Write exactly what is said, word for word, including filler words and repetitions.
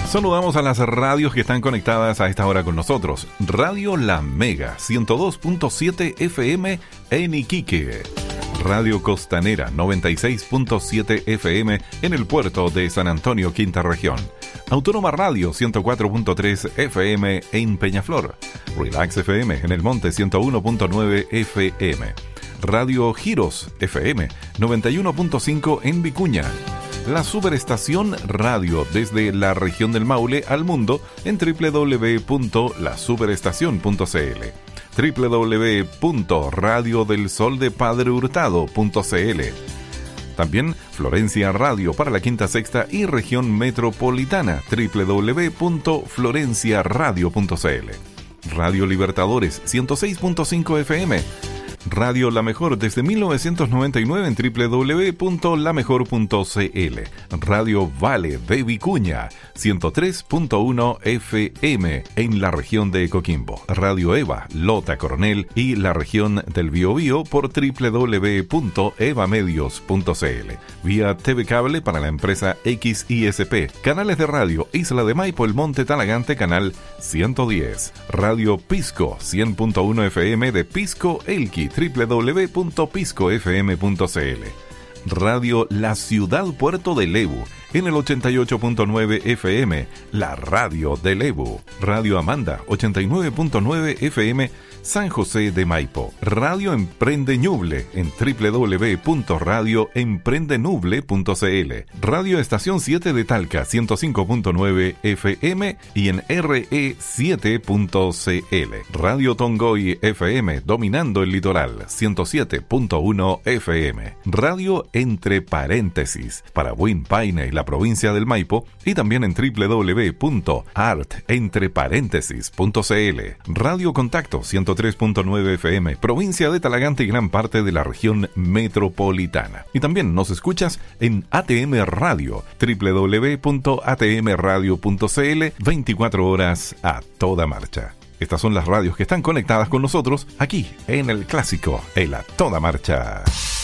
Saludamos a las radios que están conectadas a esta hora con nosotros. Radio La Mega, ciento dos punto siete F M en Iquique. Radio Costanera, noventa y seis punto siete F M en el puerto de San Antonio, Quinta Región. Autónoma Radio, ciento cuatro punto tres F M en Peñaflor. Relax F M en el Monte, ciento uno punto nueve F M. Radio Giros F M, noventa y uno punto cinco en Vicuña. La Superestación Radio desde la región del Maule al mundo en doble u doble u doble u punto la superestación punto c l, doble u doble u doble u punto radio del sol de padre hurtado punto c l. También Florencia Radio para la quinta, sexta y región metropolitana, doble u doble u doble u punto florencia radio punto c l. Radio Libertadores ciento seis punto cinco F M. Radio La Mejor desde mil novecientos noventa y nueve en doble u doble u doble u punto la mejor punto c l. Radio Vale de Vicuña ciento tres punto uno F M en la región de Coquimbo. Radio Eva, Lota Coronel y la región del Biobío por doble u doble u doble u punto eva medios punto c l. Vía T V Cable para la empresa X I S P. Canales de radio Isla de Maipo, El Monte Talagante, canal ciento diez. Radio Pisco cien punto uno F M de Pisco Elqui, doble u doble u doble u punto pisco f m punto c l. Radio La Ciudad Puerto de Lebu en el ochenta y ocho punto nueve F M, la radio de Lebu. Radio Amanda ochenta y nueve punto nueve F M, San José de Maipo. Radio Emprende Ñuble en doble u doble u doble u punto radio emprende nuble punto c l. Radio Estación siete de Talca ciento cinco punto nueve F M y en R E siete punto c l. Radio Tongoy F M dominando el litoral ciento siete punto uno F M. Radio Entre Paréntesis para Buin Paine y la provincia del Maipo y también en doble u doble u doble u punto art entre paréntesis punto c l. Radio Contacto ciento tres punto nueve F M, provincia de Talagante y gran parte de la región metropolitana. Y también nos escuchas en A T M Radio, doble u doble u doble u punto a t m radio punto c l, veinticuatro horas a toda marcha. Estas son las radios que están conectadas con nosotros aquí en el clásico, en A Toda Marcha.